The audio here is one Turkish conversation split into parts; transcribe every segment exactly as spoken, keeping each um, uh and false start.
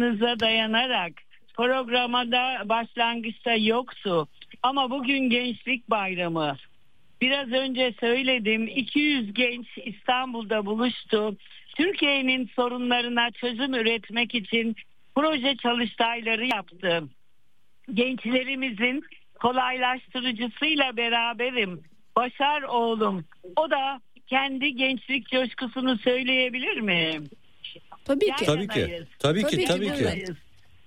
dayanarak programda başlangıçta yoktu. Ama bugün Gençlik Bayramı. Biraz önce söyledim, iki yüz genç İstanbul'da buluştu. Türkiye'nin sorunlarına çözüm üretmek için proje çalıştayları yaptı. Gençlerimizin kolaylaştırıcısıyla beraberim. Başar oğlum. O da kendi gençlik coşkusunu söyleyebilir mi? Tabii ki. Tabii ki. Tabii ki. Tabii ki. Tabii ki.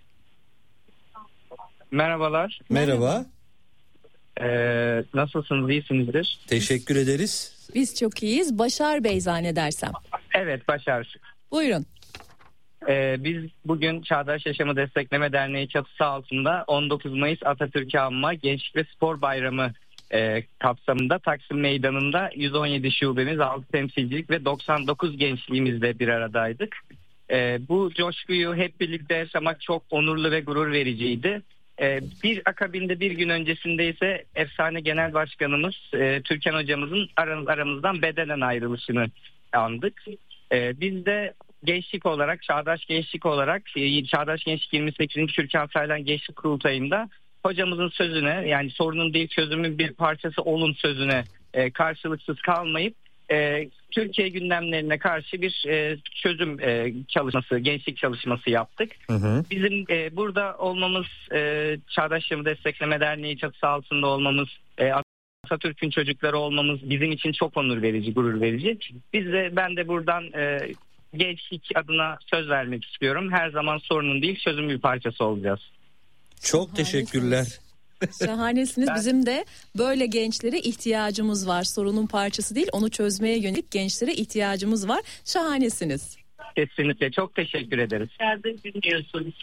Merhabalar. Merhaba. Ee, nasılsınız? İyisinizdir. Teşekkür ederiz. Biz çok iyiyiz. Başar Bey zannedersem. Evet, Başar. Buyurun. Ee, biz bugün Çağdaş Yaşamı Destekleme Derneği çatısı altında on dokuz Mayıs Atatürk'ü Anma Gençlik ve Spor Bayramı e, kapsamında Taksim Meydanı'nda yüz on yedi şubemiz, altı temsilcilik ve doksan dokuz gençliğimizle bir aradaydık. E, bu coşkuyu hep birlikte yaşamak çok onurlu ve gurur vericiydi. E, bir akabinde bir gün öncesinde ise efsane genel başkanımız e, Türkan hocamızın aramız, aramızdan bedenen ayrılışını andık. E, biz de gençlik olarak, Çağdaş Gençlik olarak Çağdaş Gençlik yirmi sekizinci Türkan Saylan Gençlik Kurultayı'nda hocamızın sözüne, yani sorunun değil çözümün bir parçası olun sözüne e, karşılıksız kalmayıp e, Türkiye gündemlerine karşı bir e, çözüm e, çalışması, gençlik çalışması yaptık. Hı hı. Bizim e, burada olmamız, e, Çağdaş Yaşamı Destekleme Derneği çatısı altında olmamız, e, Atatürk'ün çocukları olmamız bizim için çok onur verici, gurur verici. Biz de, ben de buradan e, gençlik adına söz vermek istiyorum. Her zaman sorunun değil, çözümün bir parçası olacağız. Çok teşekkürler. Şahanesiniz. Ben... Bizim de böyle gençlere ihtiyacımız var. Sorunun parçası değil, onu çözmeye yönelik gençlere ihtiyacımız var. Şahanesiniz. Kesinlikle. Çok teşekkür ederiz. Nerede dinliyorsunuz?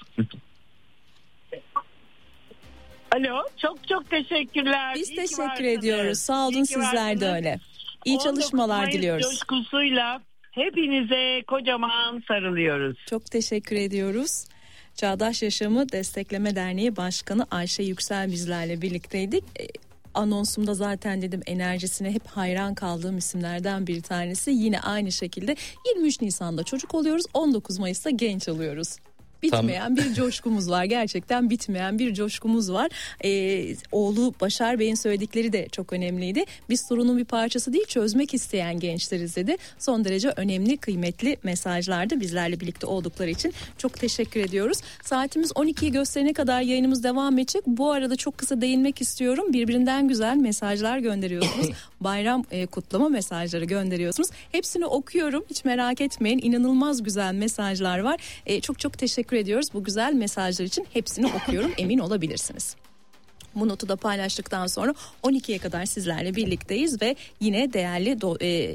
Alo, çok çok teşekkürler. Biz İyi teşekkür ediyoruz. Sağ olun, sizler de öyle. İyi çalışmalar Mayıs diliyoruz. Coşkusuyla hepinize kocaman sarılıyoruz. Çok teşekkür ediyoruz. Çağdaş Yaşamı Destekleme Derneği Başkanı Ayşe Yüksel bizlerle birlikteydik. E, anonsumda zaten dedim, enerjisine hep hayran kaldığım isimlerden bir tanesi. Yine aynı şekilde yirmi üç Nisan'da çocuk oluyoruz, on dokuz Mayıs'ta genç oluyoruz. Bitmeyen Tam. bir coşkumuz var. Gerçekten bitmeyen bir coşkumuz var. Ee, oğlu Başar Bey'in söyledikleri de çok önemliydi. Biz sorunun bir parçası değil, çözmek isteyen gençleriz dedi. Son derece önemli, kıymetli mesajlardı. Bizlerle birlikte oldukları için çok teşekkür ediyoruz. Saatimiz on ikiyi gösterene kadar yayınımız devam edecek. Bu arada çok kısa değinmek istiyorum. Birbirinden güzel mesajlar gönderiyorsunuz. Bayram e, kutlama mesajları gönderiyorsunuz. Hepsini okuyorum. Hiç merak etmeyin. İnanılmaz güzel mesajlar var. E, çok çok teşekkür ediyoruz bu güzel mesajlar için. Hepsini okuyorum, emin olabilirsiniz. Bu notu da paylaştıktan sonra on ikiye kadar sizlerle birlikteyiz ve yine değerli do- e,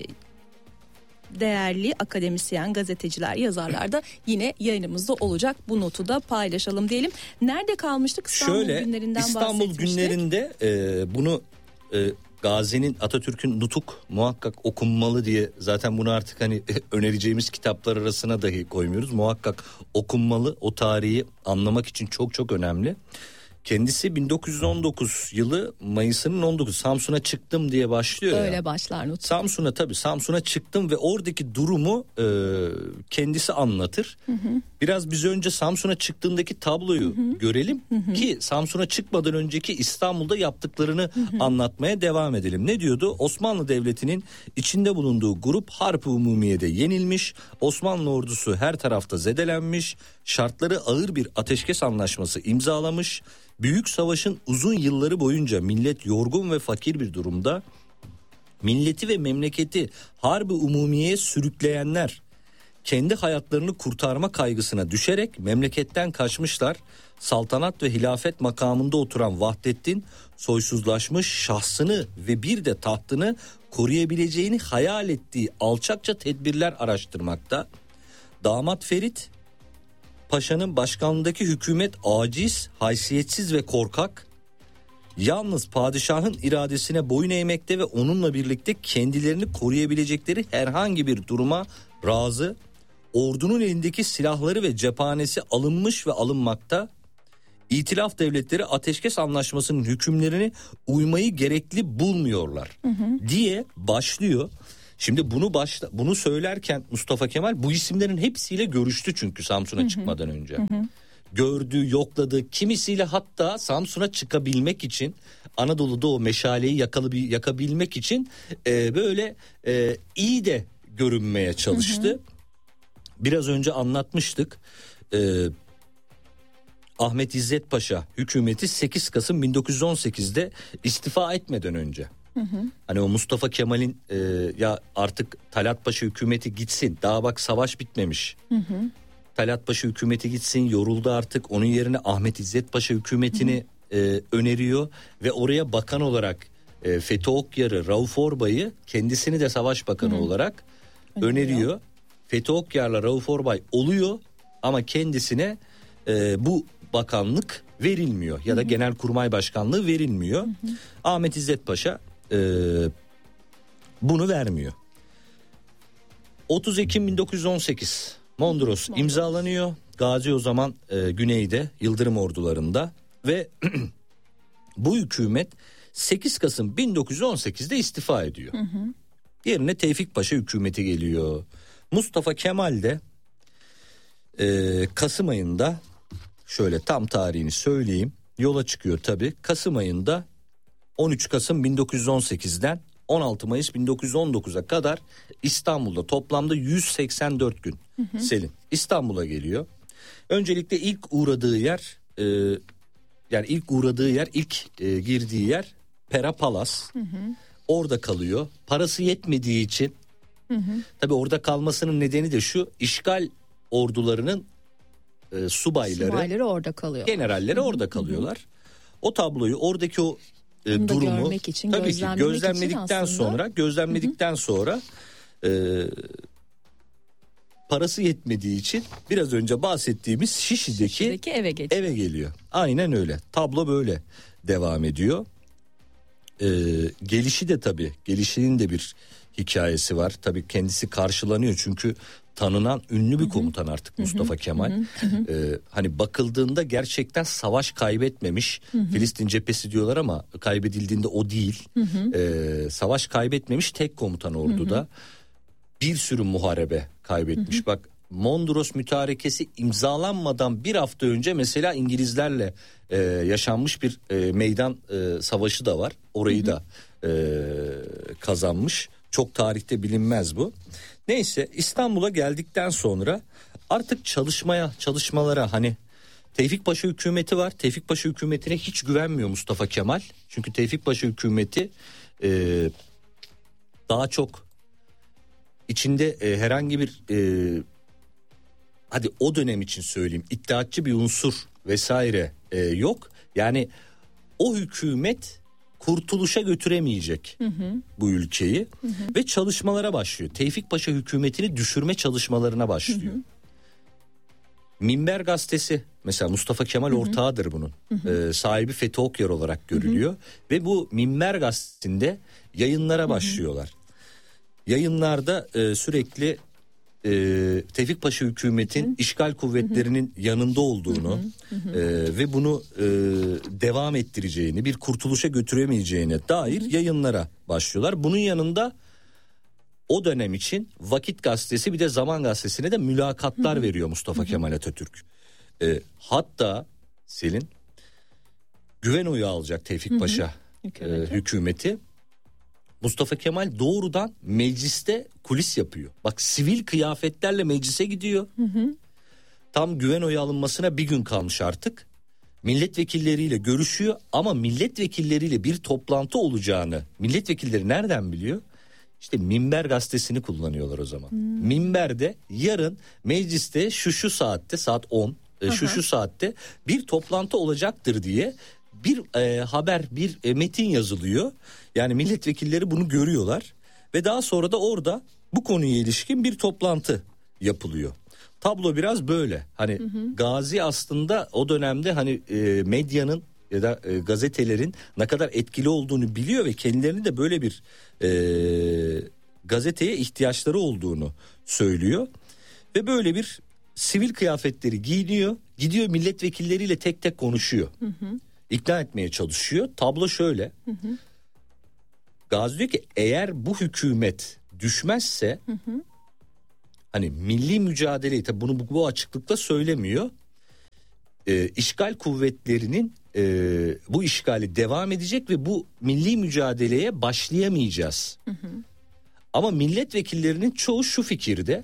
değerli akademisyen, gazeteciler, yazarlar da yine yayınımızda olacak. Bu notu da paylaşalım diyelim. Nerede kalmıştık? İstanbul Şöyle, günlerinden İstanbul bahsetmiştik. günlerinde e, bunu e, Gazi'nin, Atatürk'ün Nutuk muhakkak okunmalı diye, zaten bunu artık hani önereceğimiz kitaplar arasına dahi koymuyoruz. Muhakkak okunmalı, o tarihi anlamak için çok çok önemli. Kendisi bin dokuz yüz on dokuz yılı Mayıs'ının on dokuzu Samsun'a çıktım diye başlıyor. Öyle ya. başlar Nutuk. Samsun'a tabii Samsun'a çıktım ve oradaki durumu e, kendisi anlatır. Hı hı. Biraz biz önce Samsun'a çıktığındaki tabloyu hı hı. görelim hı hı. ki Samsun'a çıkmadan önceki İstanbul'da yaptıklarını hı hı. anlatmaya devam edelim. Ne diyordu? Osmanlı Devleti'nin içinde bulunduğu grup Harp-ı Umumiye'de yenilmiş, Osmanlı ordusu her tarafta zedelenmiş, şartları ağır bir ateşkes anlaşması imzalamış. Büyük savaşın uzun yılları boyunca millet yorgun ve fakir bir durumda, milleti ve memleketi harbi umumiyeye sürükleyenler kendi hayatlarını kurtarma kaygısına düşerek memleketten kaçmışlar. Saltanat ve hilafet makamında oturan Vahdettin soysuzlaşmış, şahsını ve bir de tahtını koruyabileceğini hayal ettiği alçakça tedbirler araştırmakta. Damat Ferit Paşa'nın başkanlığındaki hükümet aciz, haysiyetsiz ve korkak. Yalnız padişahın iradesine boyun eğmekte ve onunla birlikte kendilerini koruyabilecekleri herhangi bir duruma razı. Ordunun elindeki silahları ve cephanesi alınmış ve alınmakta. İtilaf devletleri ateşkes anlaşmasının hükümlerini uymayı gerekli bulmuyorlar hı hı. diye başlıyor. Şimdi bunu başta bunu söylerken Mustafa Kemal bu isimlerin hepsiyle görüştü çünkü Samsun'a hı hı. çıkmadan önce. Hı hı. Gördü, yokladı. Kimisiyle hatta Samsun'a çıkabilmek için, Anadolu'da o meşaleyi yakalı, yakabilmek için e, böyle e, iyi de görünmeye çalıştı. Hı hı. Biraz önce anlatmıştık. E, Ahmet İzzet Paşa hükümeti sekiz Kasım bin dokuz yüz on sekizde istifa etmeden önce. Hı hı. Hani o Mustafa Kemal'in e, ya artık Talat Paşa hükümeti gitsin, daha bak savaş bitmemiş. Hı hı. Talat Paşa hükümeti gitsin, yoruldu artık, onun yerine Ahmet İzzet Paşa hükümetini hı hı. E, öneriyor ve oraya bakan olarak e, Fethi Okyar'ı, Rauf Orbay'ı, kendisini de savaş bakanı hı. olarak öneriyor. öneriyor. Fethi Okyar'la Rauf Orbay oluyor ama kendisine e, bu bakanlık verilmiyor ya da hı hı. Genelkurmay Başkanlığı verilmiyor. Hı hı. Ahmet İzzet Paşa e, bunu vermiyor. otuz Ekim bin dokuz yüz on sekiz Mondros Mondros. imzalanıyor. Gazi o zaman e, güneyde, Yıldırım ordularında ve bu hükümet sekiz Kasım bin dokuz yüz on sekizde istifa ediyor. Hı hı. Yerine Tevfik Paşa hükümeti geliyor. Mustafa Kemal de e, Kasım ayında, şöyle tam tarihini söyleyeyim, yola çıkıyor tabii. Kasım ayında on üç Kasım bin dokuz yüz on sekizden on altı Mayıs bin dokuz yüz on dokuza kadar İstanbul'da toplamda yüz seksen dört gün hı hı. Selin İstanbul'a geliyor. Öncelikle ilk uğradığı yer e, yani ilk uğradığı yer ilk e, girdiği yer Pera Palas. Hı hı. Orada kalıyor. Parası yetmediği için hı hı. tabii orada kalmasının nedeni de şu: işgal ordularının e, subayları, subayları orada kalıyor. Generalleri hı hı. orada kalıyorlar. Hı hı. O tabloyu, oradaki o e, durumu görmek için, tabii ki gözlemledikten için sonra gözlemledikten hı hı. sonra e, parası yetmediği için biraz önce bahsettiğimiz Şişli'deki, Şişli'deki eve, eve geliyor. Aynen öyle. Tablo böyle devam ediyor. E, gelişi de tabii, gelişinin de bir hikayesi var. Tabii kendisi karşılanıyor çünkü tanınan ünlü bir komutan artık Mustafa hı hı. Kemal. Hı hı. Ee, hani bakıldığında gerçekten savaş kaybetmemiş. Hı hı. Filistin cephesi diyorlar ama kaybedildiğinde o değil. Hı hı. Ee, savaş kaybetmemiş tek komutan orduda. Hı hı. Bir sürü muharebe kaybetmiş. Hı hı. Bak, Mondros Mütarekesi imzalanmadan bir hafta önce mesela İngilizlerle e, yaşanmış bir e, meydan e, savaşı da var. Orayı hı hı. da e, kazanmış. Çok tarihte bilinmez bu. Neyse, İstanbul'a geldikten sonra artık çalışmaya, çalışmalara, hani Tevfik Paşa hükümeti var. Tevfik Paşa hükümetine hiç güvenmiyor Mustafa Kemal. Çünkü Tevfik Paşa hükümeti e, daha çok içinde e, herhangi bir e, hadi o dönem için söyleyeyim, iddiatçı bir unsur vesaire e, yok. Yani o hükümet kurtuluşa götüremeyecek hı hı. bu ülkeyi hı hı. ve çalışmalara başlıyor. Tevfik Paşa hükümetini düşürme çalışmalarına başlıyor. Hı hı. Minber gazetesi mesela, Mustafa Kemal hı hı. ortağıdır bunun. Hı hı. Ee, sahibi Fethi Okyar olarak görülüyor. Hı hı. Ve bu Minber gazetesinde yayınlara hı hı. başlıyorlar. Yayınlarda e, sürekli e, Tevfik Paşa hükümetin hı. işgal kuvvetlerinin hı hı. yanında olduğunu hı hı. E, ve bunu e, devam ettireceğini, bir kurtuluşa götüremeyeceğine dair hı hı. yayınlara başlıyorlar. Bunun yanında o dönem için Vakit Gazetesi, bir de Zaman Gazetesi'ne de mülakatlar hı hı. veriyor Mustafa hı hı. Kemal Atatürk. E, hatta Selin, güven oyu alacak Tevfik hı hı. Paşa e, hükümeti. Mustafa Kemal doğrudan mecliste kulis yapıyor. Bak, sivil kıyafetlerle meclise gidiyor. Hı hı. Tam güven oyu alınmasına bir gün kalmış artık. Milletvekilleriyle görüşüyor ama milletvekilleriyle bir toplantı olacağını milletvekilleri nereden biliyor? İşte Minber gazetesini kullanıyorlar o zaman. Hmm. Minber'de yarın mecliste şu şu saatte, saat on, Aha. şu şu saatte bir toplantı olacaktır diye bir e, haber, bir e, metin yazılıyor. Yani milletvekilleri bunu görüyorlar ve daha sonra da orada bu konuya ilişkin bir toplantı yapılıyor. Tablo biraz böyle. Hani hı hı. Gazi aslında o dönemde hani e, medyanın ya da e, gazetelerin ne kadar etkili olduğunu biliyor ve kendilerinin de böyle bir e, gazeteye ihtiyaçları olduğunu söylüyor. Ve böyle bir sivil kıyafetleri giyiniyor, gidiyor milletvekilleriyle tek tek konuşuyor. Hı hı. İkna etmeye çalışıyor. Tablo şöyle. Hı hı. Gazi diyor ki, eğer bu hükümet düşmezse Hı hı. hani milli mücadeleyi, tabi bunu bu, bu açıklıkla söylemiyor. E, işgal kuvvetlerinin e, bu işgali devam edecek ve bu milli mücadeleye başlayamayacağız. Hı hı. Ama milletvekillerinin çoğu şu fikirde.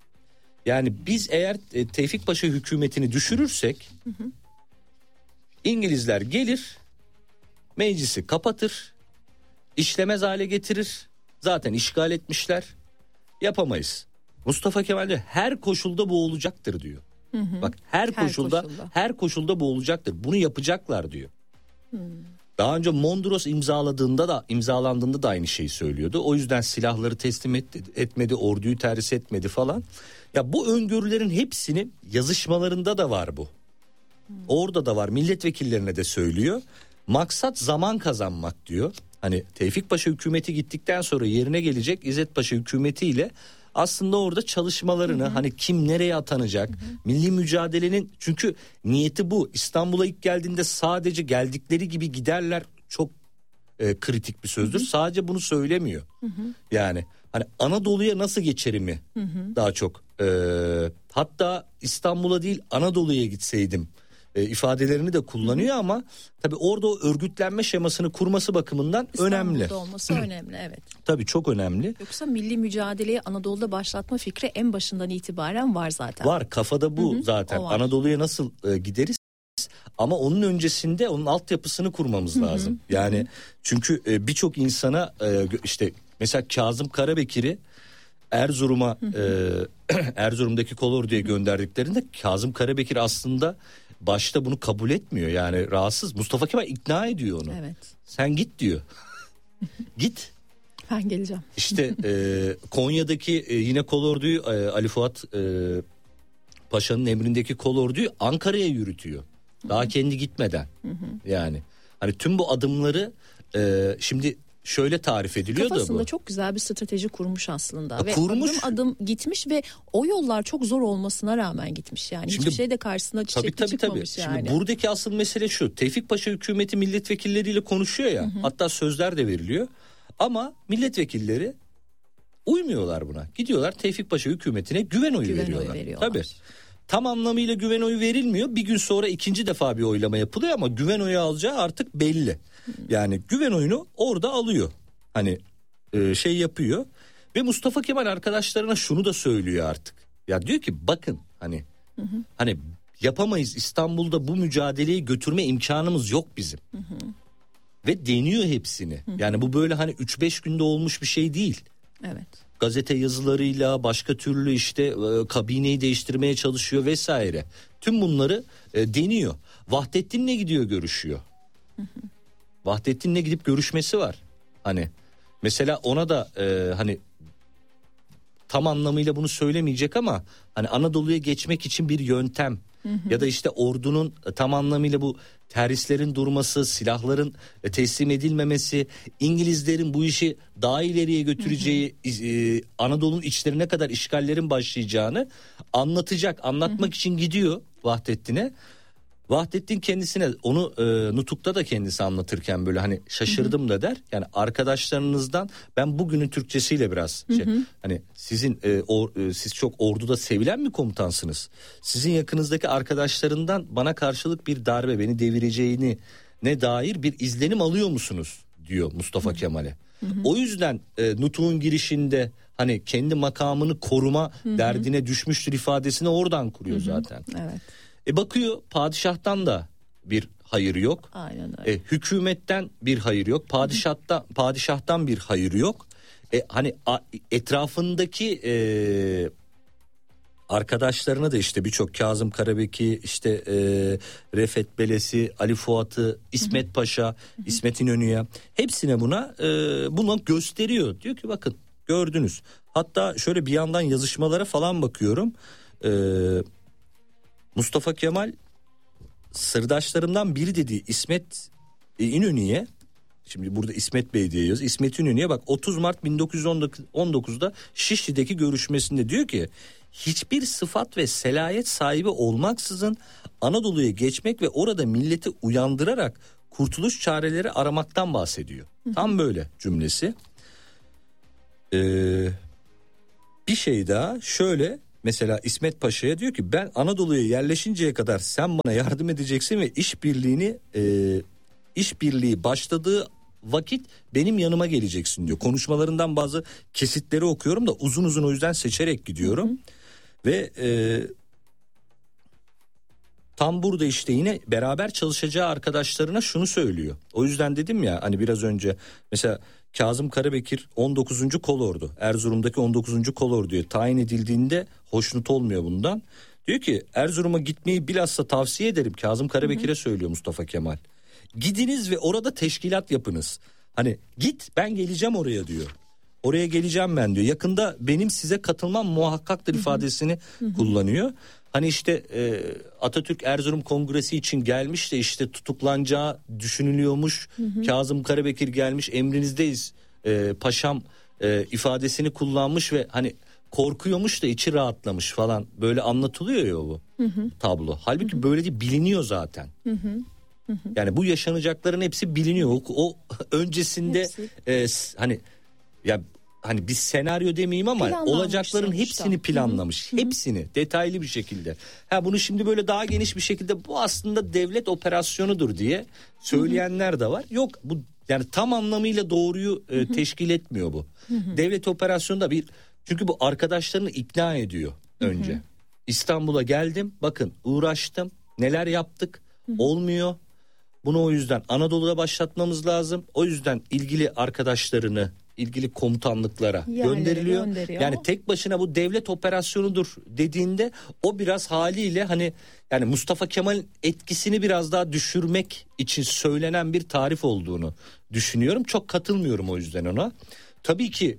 Yani biz eğer e, Tevfik Paşa hükümetini düşürürsek hı hı. İngilizler gelir, meclisi kapatır, işlemez hale getirir. Zaten işgal etmişler, yapamayız. Mustafa Kemal de her koşulda bu olacaktır diyor. Hı hı. Bak her, her koşulda, koşulda her koşulda bu olacaktır. Bunu yapacaklar diyor. Hı. Daha önce Mondros imzaladığında da imzalandığında da aynı şeyi söylüyordu. O yüzden silahları teslim et, etmedi, orduyu terhis etmedi falan. Ya bu öngörülerin hepsinin yazışmalarında da var bu. Hmm. Orada da var, milletvekillerine de söylüyor. Maksat zaman kazanmak diyor. Hani Tevfik Paşa hükümeti gittikten sonra yerine gelecek İzzet Paşa hükümetiyle aslında orada çalışmalarını, hı hı. hani kim nereye atanacak, hı hı. milli mücadelenin, çünkü niyeti bu. İstanbul'a ilk geldiğinde sadece geldikleri gibi giderler, çok e, kritik bir sözdür. Hı hı. Sadece bunu söylemiyor. Hı hı. Yani hani Anadolu'ya nasıl geçerimi hı hı. daha çok. E, hatta İstanbul'a değil Anadolu'ya gitseydim e, ifadelerini de kullanıyor, hı hı. ama tabii orada o örgütlenme şemasını kurması bakımından İstanbul'da önemli. İstanbul'da olması önemli, evet. Tabii çok önemli. Yoksa milli mücadeleyi Anadolu'da başlatma fikri en başından itibaren var zaten. Var, kafada bu, hı hı. zaten. Anadolu'ya nasıl e, gideriz? Ama onun öncesinde onun altyapısını kurmamız, hı hı. lazım. Yani hı hı. çünkü e, birçok insana e, işte mesela Kazım Karabekir'i Erzurum'a e, Erzurum'daki kolorduya gönderdiklerinde Kazım Karabekir aslında başta bunu kabul etmiyor. Yani rahatsız. Mustafa Kemal ikna ediyor onu. Evet. Sen git diyor. Git. Ben geleceğim. İşte e, Konya'daki e, yine kolorduyu e, Ali Fuat e, Paşa'nın emrindeki kolorduyu Ankara'ya yürütüyor. Daha hı hı. kendi gitmeden. Hı hı. Yani hani tüm bu adımları e, şimdi şöyle tarif ediliyor da bu. Kafasında çok güzel bir strateji kurmuş aslında. Ya ve kurmuş. adım adım gitmiş ve o yollar çok zor olmasına rağmen gitmiş. Yani şimdi, hiçbir şey de karşısına çiçekli tabii, tabii, çıkmamış tabii. yani. Şimdi buradaki asıl mesele şu. Tevfik Paşa hükümeti milletvekilleriyle konuşuyor ya. Hı hı. Hatta sözler de veriliyor. Ama milletvekilleri uymuyorlar buna. Gidiyorlar Tevfik Paşa hükümetine güven oyu güven veriyorlar. Oyu veriyorlar. Tabii. Tam anlamıyla güven oyu verilmiyor. Bir gün sonra ikinci defa bir oylama yapılıyor ama güven oyu alacağı artık belli. Hı. Yani güven oyunu orada alıyor. Hani e, şey yapıyor. Ve Mustafa Kemal arkadaşlarına şunu da söylüyor artık. Ya diyor ki bakın hani hı hı. hani yapamayız, İstanbul'da bu mücadeleyi götürme imkanımız yok bizim. Hı hı. Ve deniyor hepsini. Hı hı. Yani bu böyle hani üç beş günde olmuş bir şey değil. Evet. Gazete yazılarıyla başka türlü işte e, kabineyi değiştirmeye çalışıyor vesaire. Tüm bunları e, deniyor. Vahdettin'le gidiyor görüşüyor. Hı hı. Vahdettin'le gidip görüşmesi var. Hani mesela ona da e, hani tam anlamıyla bunu söylemeyecek ama hani Anadolu'ya geçmek için bir yöntem, hı hı. ya da işte ordunun tam anlamıyla bu terhislerin durması, silahların teslim edilmemesi, İngilizlerin bu işi daha ileriye götüreceği, hı hı. E, Anadolu'nun içlerine kadar işgallerin başlayacağını anlatacak, anlatmak, hı hı. için gidiyor Vahdettin'e. Vahdettin kendisine onu e, Nutuk'ta da kendisi anlatırken böyle hani şaşırdım, hı hı. da der. Yani arkadaşlarınızdan, ben bugünün Türkçesiyle biraz şey, hı hı. hani sizin e, or, e, siz çok orduda sevilen bir komutansınız. Sizin yakınızdaki arkadaşlarından bana karşılık bir darbe, beni devireceğini ne dair bir izlenim alıyor musunuz diyor Mustafa, hı hı. Kemal'e. Hı hı. O yüzden e, Nutuk'un girişinde hani kendi makamını koruma, hı hı. derdine düşmüştür ifadesini oradan kuruyor, hı hı. zaten. Evet. E bakıyor padişahtan da bir hayır yok. Aynen öyle. E, hükümetten bir hayır yok. Padişahtan padişahtan bir hayır yok. E, hani a, etrafındaki e, arkadaşlarına da işte birçok Kazım Karabekir, işte e, Refet Belesi, Ali Fuat'ı, İsmet, hı hı. Paşa, hı hı. İsmet İnönü'ye, hepsine buna e, bunu gösteriyor. Diyor ki bakın gördünüz. Hatta şöyle bir yandan yazışmalara falan bakıyorum. Eee Mustafa Kemal sırdaşlarımdan biri dediği İsmet İnönü'ye, şimdi burada İsmet Bey diye yazıyor, İsmet İnönü'ye bak otuz Mart bin dokuz yüz on dokuzda Şişli'deki görüşmesinde diyor ki hiçbir sıfat ve selayet sahibi olmaksızın Anadolu'ya geçmek ve orada milleti uyandırarak kurtuluş çareleri aramaktan bahsediyor. Hı hı. Tam böyle cümlesi. Ee, bir şey daha şöyle, mesela İsmet Paşa'ya diyor ki ben Anadolu'ya yerleşinceye kadar sen bana yardım edeceksin ve işbirliğini e, işbirliği başladığı vakit benim yanıma geleceksin diyor. Konuşmalarından bazı kesitleri okuyorum da uzun uzun, o yüzden seçerek gidiyorum. Hı hı. Ve e, tam burada işte yine beraber çalışacağı arkadaşlarına şunu söylüyor. O yüzden dedim ya hani biraz önce, mesela Kazım Karabekir on dokuzuncu Kolordu, Erzurum'daki on dokuzuncu Kolordu'ya tayin edildiğinde hoşnut olmuyor bundan. Diyor ki Erzurum'a gitmeyi bilhassa tavsiye ederim. Kazım Karabekir'e söylüyor Mustafa Kemal. Gidiniz ve orada teşkilat yapınız. Hani git, ben geleceğim oraya diyor. Oraya geleceğim ben diyor. Yakında benim size katılmam muhakkaktır ifadesini hı hı. kullanıyor. Hani işte e, Atatürk Erzurum Kongresi için gelmiş de işte tutuklanacağı düşünülüyormuş. Hı hı. Kazım Karabekir gelmiş, emrinizdeyiz e, paşam e, ifadesini kullanmış ve hani korkuyormuş da içi rahatlamış falan, böyle anlatılıyor ya bu hı hı. tablo. Halbuki hı hı. böyle değil, biliniyor zaten. Hı hı. Hı hı. Yani bu yaşanacakların hepsi biliniyor. O, o öncesinde e, hani ya hani bir senaryo demeyeyim ama olacakların hepsini planlamış. Hı hı. Hepsini detaylı bir şekilde. Ha bunu şimdi böyle daha geniş bir şekilde bu aslında devlet operasyonudur diye söyleyenler de var. Yok, bu yani tam anlamıyla doğruyu e, teşkil etmiyor bu. Hı hı. Devlet operasyonu da bir, çünkü bu arkadaşlarını ikna ediyor önce. Hı hı. İstanbul'a geldim, bakın uğraştım, neler yaptık, hı hı. olmuyor. Bunu o yüzden Anadolu'da başlatmamız lazım. O yüzden ilgili arkadaşlarını ilgili komutanlıklara Yerleri gönderiliyor. Gönderiyor. Yani tek başına bu devlet operasyonudur dediğinde o biraz haliyle hani yani Mustafa Kemal'in etkisini biraz daha düşürmek için söylenen bir tarif olduğunu düşünüyorum. Çok katılmıyorum o yüzden ona. Tabii ki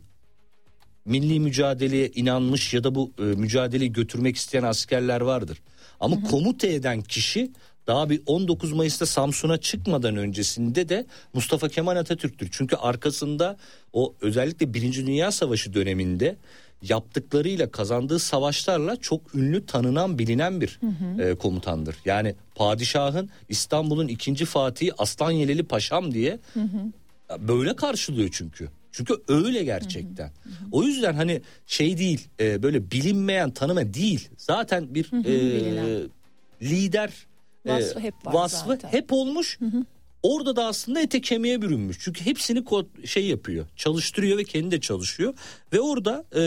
milli mücadeleye inanmış ya da bu e, mücadeleyi götürmek isteyen askerler vardır. Ama hı hı. komuta eden kişi daha bir on dokuz Mayıs'ta Samsun'a çıkmadan öncesinde de Mustafa Kemal Atatürk'tür. Çünkü arkasında o özellikle Birinci Dünya Savaşı döneminde yaptıklarıyla, kazandığı savaşlarla çok ünlü, tanınan, bilinen bir hı hı. E, komutandır. Yani padişahın İstanbul'un ikinci Fatihi Aslanyeleli Paşam diye hı hı. böyle karşılıyor çünkü. Çünkü öyle gerçekten. Hı hı hı. O yüzden hani şey değil, e, böyle bilinmeyen, tanıma değil. Zaten bir hı hı, e, lider vasfı hep var, vasfı zaten. hep olmuş. Hı hı. Orada da aslında ete kemiğe bürünmüş. Çünkü hepsini şey yapıyor, çalıştırıyor ve kendi de çalışıyor. Ve orada e,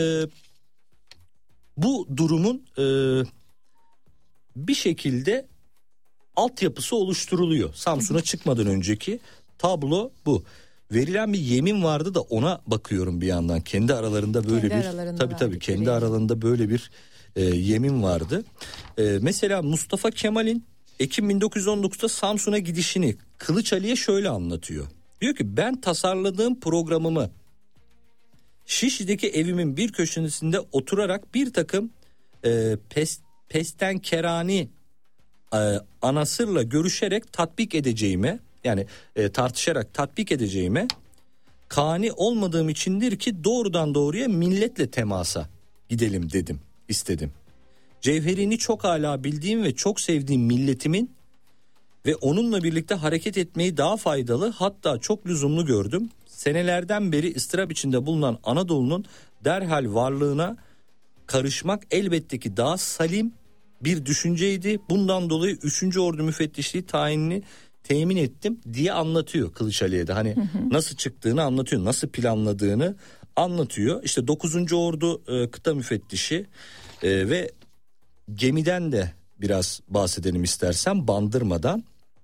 bu durumun e, bir şekilde altyapısı oluşturuluyor. Samsun'a çıkmadan önceki tablo bu. Verilen bir yemin vardı da ona bakıyorum bir yandan. Kendi aralarında böyle kendi bir aralarında tabii tabii kendi yani. aralarında böyle bir e, yemin vardı. E, mesela Mustafa Kemal'in Ekim bin dokuz yüz on dokuzda Samsun'a gidişini Kılıç Ali'ye şöyle anlatıyor. Diyor ki ben tasarladığım programımı Şişli'deki evimin bir köşesinde oturarak bir takım e, pes, pestenkerani e, anasırla görüşerek tatbik edeceğime, yani e, tartışarak tatbik edeceğime kani olmadığım içindir ki doğrudan doğruya milletle temasa gidelim dedim, istedim. Cevherini çok âlâ bildiğim ve çok sevdiğim milletimin ve onunla birlikte hareket etmeyi daha faydalı, hatta çok lüzumlu gördüm. Senelerden beri ıstırap içinde bulunan Anadolu'nun derhal varlığına karışmak elbette ki daha salim bir düşünceydi. Bundan dolayı üçüncü Ordu Müfettişliği tayinini temin ettim diye anlatıyor Kılıç Ali'ye de. Hani hı hı. nasıl çıktığını anlatıyor, nasıl planladığını anlatıyor. İşte dokuzuncu Ordu e, kıta müfettişi e, ve gemiden de biraz bahsedelim istersen, Bandırma'dan.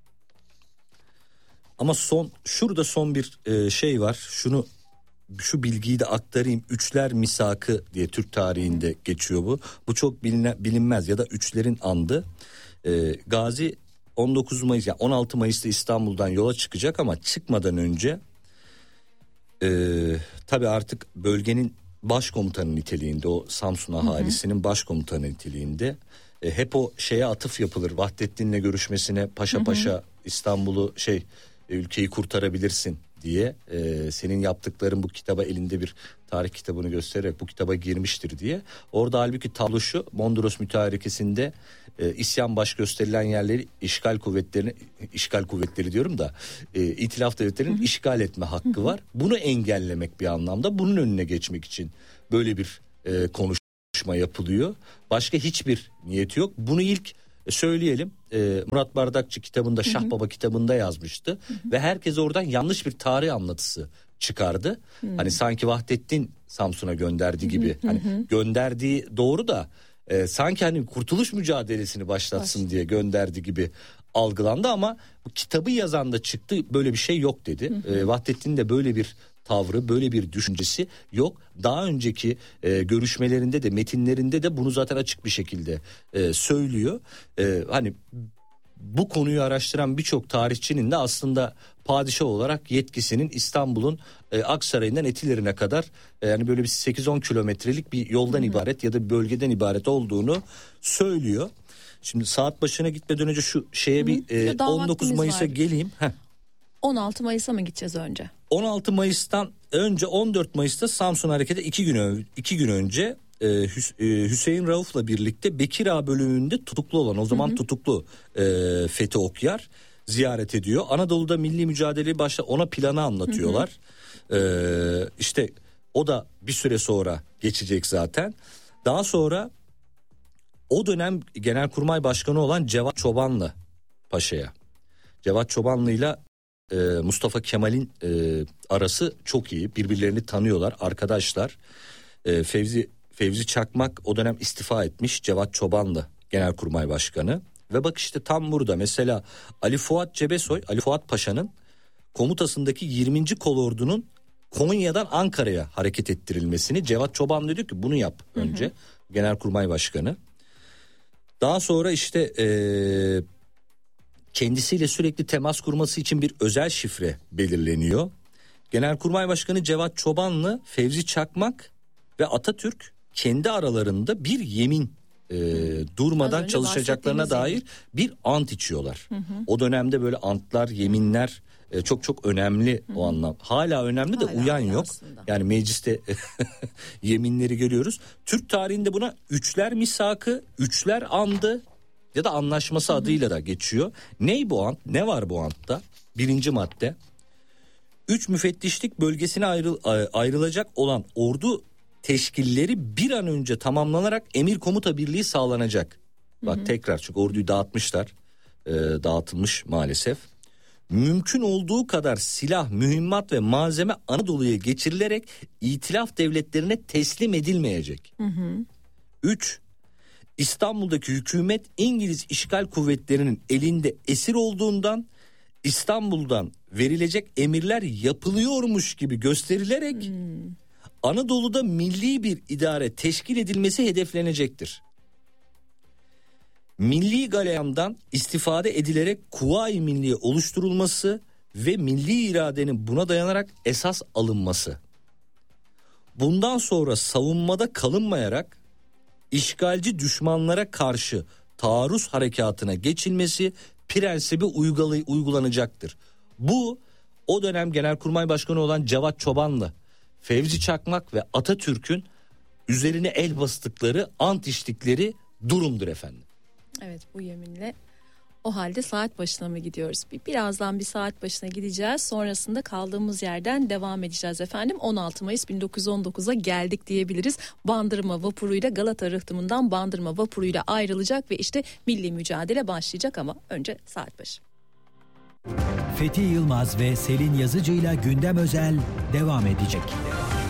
Ama son şurada son bir e, şey var. Şunu şu bilgiyi de aktarayım. Üçler Misakı diye Türk tarihinde geçiyor bu. Bu çok biline, bilinmez ya da Üçlerin Andı. E, Gazi on dokuz Mayıs, yani on altı Mayıs'ta İstanbul'dan yola çıkacak ama çıkmadan önce e, tabii artık bölgenin başkomutanı niteliğinde, o Samsun ahalisinin hı hı. başkomutanı niteliğinde e, hep o şeye atıf yapılır. Vahdettin'le görüşmesine paşa hı hı. paşa İstanbul'u şey ülkeyi kurtarabilirsin diye, e, senin yaptıkların bu kitaba, elinde bir tarih kitabını göstererek bu kitaba girmiştir diye. Orada halbuki tablo şu: Mondros Mütarekesi'nde e, isyan baş gösterilen yerleri işgal kuvvetlerini, işgal kuvvetleri diyorum da e, İtilaf devletlerinin hı hı. işgal etme hakkı hı hı. var. Bunu engellemek bir anlamda, bunun önüne geçmek için böyle bir e, konuşma yapılıyor. Başka hiçbir niyeti yok. Bunu ilk söyleyelim, e, Murat Bardakçı kitabında, Şah Baba kitabında yazmıştı. Hı hı. Ve herkes oradan yanlış bir tarih anlatısı çıkardı. Hı. Hani sanki Vahdettin Samsun'a gönderdiği gibi. Hı hı. Hani gönderdiği doğru da e, sanki hani kurtuluş mücadelesini başlatsın Baş. diye gönderdiği gibi algılandı, ama bu kitabı yazan da çıktı, böyle bir şey yok dedi. Hı hı. E, Vahdettin de böyle bir tavrı, böyle bir düşüncesi yok. Daha önceki e, görüşmelerinde de, metinlerinde de bunu zaten açık bir şekilde e, söylüyor. E, hani bu konuyu araştıran birçok tarihçinin de aslında padişah olarak yetkisinin İstanbul'un e, Aksaray'ından Etilerine kadar e, yani böyle bir sekiz on kilometrelik bir yoldan hı hı. ibaret ya da bir bölgeden ibaret olduğunu söylüyor. Şimdi saat başına gitmeden önce şu şeye hı hı. bir e, on dokuz Mayıs'a geleyim. Heh. on altı Mayıs'a mı gideceğiz önce? on altı Mayıs'tan önce on dört Mayıs'ta Samsun Hareketi iki gün önce, iki gün önce e, Hüs- e, Hüseyin Rauf'la birlikte Bekir Ağa bölümünde tutuklu olan, o zaman hı hı. tutuklu e, Fethi Okyar ziyaret ediyor. Anadolu'da milli mücadeleyi başla, ona planı anlatıyorlar. Hı hı. E, işte o da bir süre sonra geçecek zaten. Daha sonra o dönem Genelkurmay Başkanı olan Cevat Çobanlı Paşa'ya, Cevat Çobanlı'yla e, Mustafa Kemal'in e, arası çok iyi, birbirlerini tanıyorlar, arkadaşlar. E, Fevzi Fevzi Çakmak o dönem istifa etmiş, Cevat Çobanlı Genelkurmay Başkanı. Ve bak işte tam burada mesela Ali Fuat Cebesoy, Ali Fuat Paşa'nın komutasındaki yirminci Kolordu'nun Konya'dan Ankara'ya hareket ettirilmesini Cevat Çobanlı diyor ki bunu yap önce, hı hı. Genelkurmay Başkanı. Daha sonra işte e, kendisiyle sürekli temas kurması için bir özel şifre belirleniyor. Genelkurmay Başkanı Cevat Çobanlı, Fevzi Çakmak ve Atatürk kendi aralarında bir yemin e, durmadan çalışacaklarına dair bir ant içiyorlar. Hı hı. O dönemde böyle antlar, yeminler e, çok çok önemli, hı hı. o anlam. Hala önemli de Hala uyan yok. Aslında. Yani mecliste yeminleri görüyoruz. Türk tarihinde buna üçler misakı, üçler andı ya da anlaşması, hı hı. adıyla da geçiyor. Ney bu ant? Ne var bu antta? Birinci madde. Üç müfettişlik bölgesine ayrıl, ayrılacak olan ordu teşkilleri bir an önce tamamlanarak emir komuta birliği sağlanacak. Bak, hı hı. tekrar, çünkü orduyu dağıtmışlar. E, dağıtılmış maalesef. Mümkün olduğu kadar silah, mühimmat ve malzeme Anadolu'ya geçirilerek İtilaf devletlerine teslim edilmeyecek. Hı hı. Üç, İstanbul'daki hükümet İngiliz işgal kuvvetlerinin elinde esir olduğundan İstanbul'dan verilecek emirler yapılıyormuş gibi gösterilerek hmm. Anadolu'da milli bir idare teşkil edilmesi hedeflenecektir. Milli galeyamdan istifade edilerek Kuvayi Milliye oluşturulması ve milli iradenin buna dayanarak esas alınması. Bundan sonra savunmada kalınmayarak işgalci düşmanlara karşı taarruz harekatına geçilmesi prensibi uygulay- uygulanacaktır. Bu o dönem Genelkurmay Başkanı olan Cevat Çobanlı, Fevzi Çakmak ve Atatürk'ün üzerine el bastıkları, ant içtikleri durumdur efendim. Evet, bu yeminle o halde saat başına mı gidiyoruz? Birazdan bir saat başına gideceğiz. Sonrasında kaldığımız yerden devam edeceğiz efendim. on altı Mayıs bin dokuz yüz on dokuza geldik diyebiliriz. Bandırma vapuruyla, Galata rıhtımından Bandırma vapuruyla ayrılacak ve işte milli mücadele başlayacak, ama önce saat başı. Fethi Yılmaz ve Selin Yazıcı'yla Gündem Özel devam edecek.